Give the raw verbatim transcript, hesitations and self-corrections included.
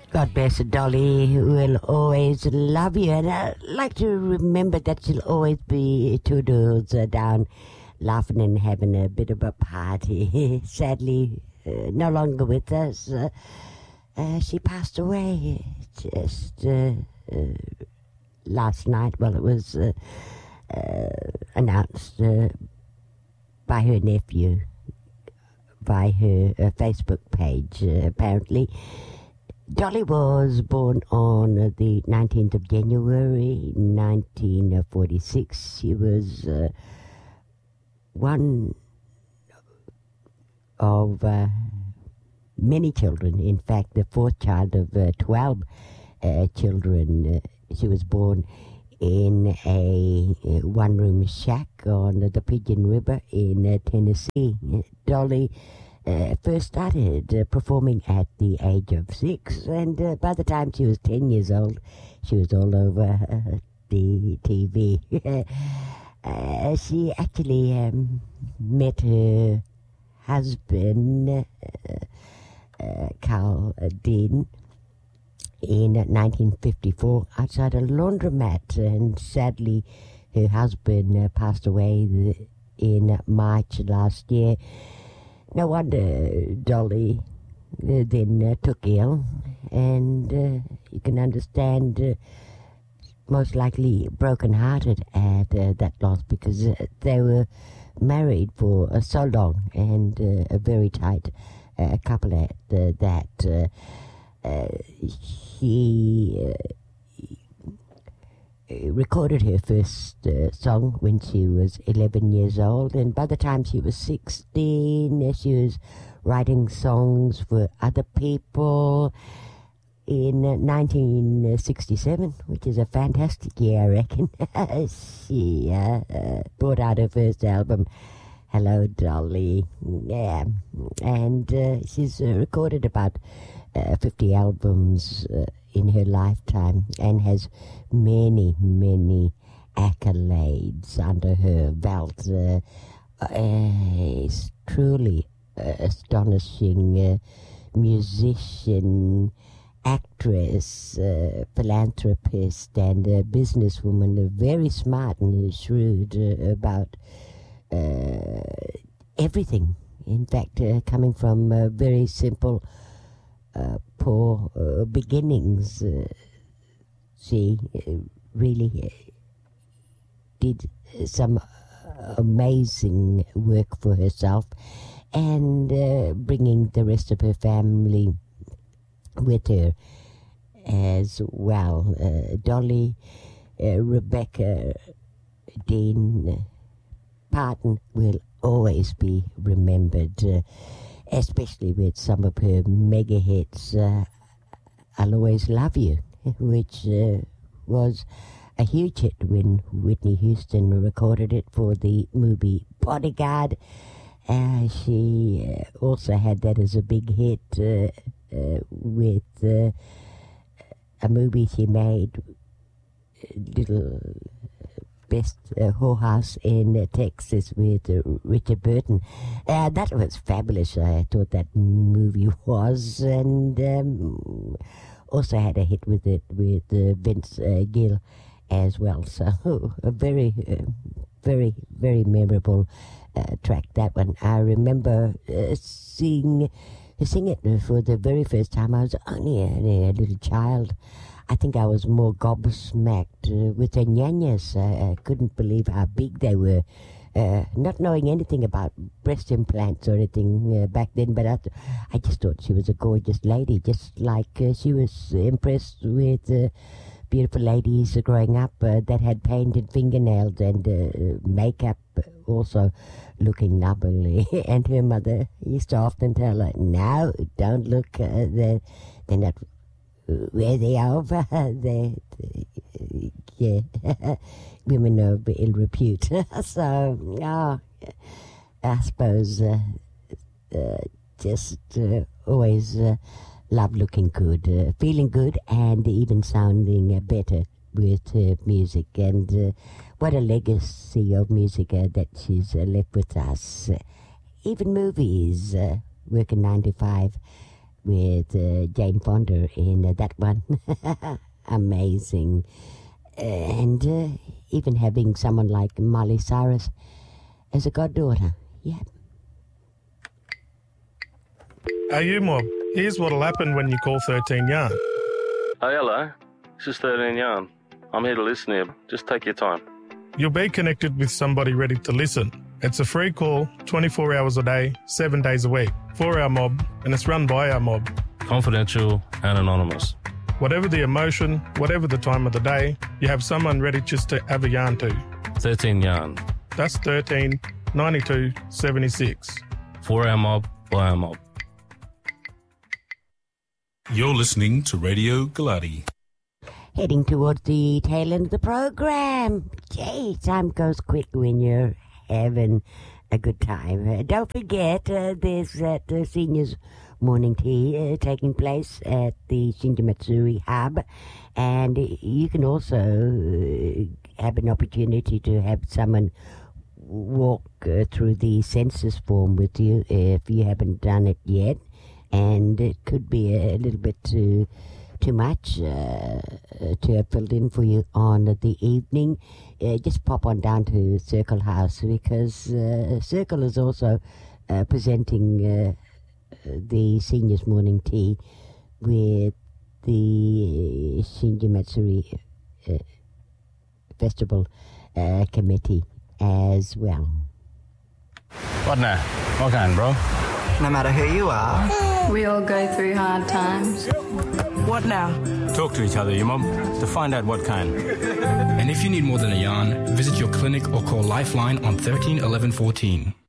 God bless her, Dolly will always love you. And I like to remember that she'll always be toodles uh, down laughing and having a bit of a party. Sadly, uh, no longer with us. Uh, uh, she passed away just uh, uh, last night. Well, it was uh, uh, announced uh, by her nephew, by her uh, Facebook page, uh, apparently. Dolly was born on uh, the nineteenth of January, nineteen forty-six. She was uh, one of uh, many children. In fact, the fourth child of uh, twelve uh, children. Uh, she was born in a uh, one-room shack on the Pigeon River in uh, Tennessee. Dolly Uh, first started uh, performing at the age of six, and uh, by the time she was ten years old, she was all over uh, the T V. uh, she actually um, met her husband, uh, uh, Carl Dean, in nineteen fifty-four outside a laundromat, and sadly her husband uh, passed away th- in March last year. No wonder Dolly uh, then uh, took ill, and uh, you can understand, uh, most likely broken-hearted at uh, that loss, because uh, they were married for uh, so long, and uh, a very tight uh, couple at uh, that. Uh, uh, she uh, recorded her first uh, song when she was eleven years old, and by the time she was sixteen, uh, she was writing songs for other people. In uh, nineteen sixty-seven, which is a fantastic year, I reckon, she uh, uh, brought out her first album, Hello Dolly. Yeah, and uh, she's uh, recorded about uh, fifty albums uh, in her lifetime, and has many, many accolades under her belt. Uh, uh, is truly uh, astonishing uh, musician, actress, uh, philanthropist, and a businesswoman. Uh, very smart and shrewd uh, about uh, everything. In fact, uh, coming from uh, very simple, uh, poor uh, beginnings. Uh, She uh, really uh, did some amazing work for herself, and uh, bringing the rest of her family with her as well. Uh, Dolly, uh, Rebecca Dean Parton will always be remembered, uh, especially with some of her mega hits. Uh, I'll Always Love You, which uh, was a huge hit when Whitney Houston recorded it for the movie Bodyguard. Uh, she uh, also had that as a big hit uh, uh, with uh, a movie she made, Little Best uh, Whorehouse in uh, Texas, with uh, Richard Burton. Uh, that was fabulous, I thought that movie was, and um, also had a hit with it with uh, Vince uh, Gill as well. So a very, uh, very, very memorable uh, track, that one. I remember uh, seeing sing it for the very first time. I was only a, a little child. I think I was more gobsmacked uh, with the nyanyas. Uh, I couldn't believe how big they were. Uh, not knowing anything about breast implants or anything uh, back then, but I, th- I just thought she was a gorgeous lady, just like uh, she was impressed with uh, beautiful ladies uh, growing up uh, that had painted fingernails and uh, makeup, also looking lovely. And her mother used to often tell her, "No, don't look, uh, they're, they're not where they are, they, yeah, women of ill repute." So, oh, I suppose uh, uh, just uh, always uh, love looking good, uh, feeling good, and even sounding uh, better with uh, music. And uh, what a legacy of music uh, that she's uh, left with us. Uh, even movies, uh, working nine to five. with uh, Jane Fonda in uh, that one. Amazing. Uh, and uh, even having someone like Miley Cyrus as a goddaughter. Yeah. Hey, you mob. Here's what'll happen when you call thirteen Yarn. Hey, hello. This is thirteen Yarn. I'm here to listen here. Just take your time. You'll be connected with somebody ready to listen. It's a free call, twenty-four hours a day, seven days a week, for our mob, and it's run by our mob. Confidential and anonymous. Whatever the emotion, whatever the time of the day, you have someone ready just to have a yarn to. thirteen Yarn. That's thirteen ninety-two seventy-six. For our mob, by our mob. You're listening to Radio Galati. Heading towards the tail end of the program. Gee, time goes quick when you're having a good time. Uh, don't forget, uh, there's that uh, seniors morning tea uh, taking place at the Shinji Matsuri Hub, and you can also uh, have an opportunity to have someone walk uh, through the census form with you if you haven't done it yet. And it could be a little bit too too much uh, to have filled in for you on the evening. Uh, just pop on down to Circle House, because uh, Circle is also uh, presenting uh, the seniors morning tea with the Shinji Matsuri uh, Festival uh, Committee as well. What now? What kind, bro? No matter who you are, we all go through hard times. What now? Talk to each other, you mob, to find out what kind. And if you need more than a yarn, visit your clinic or call Lifeline on thirteen eleven fourteen.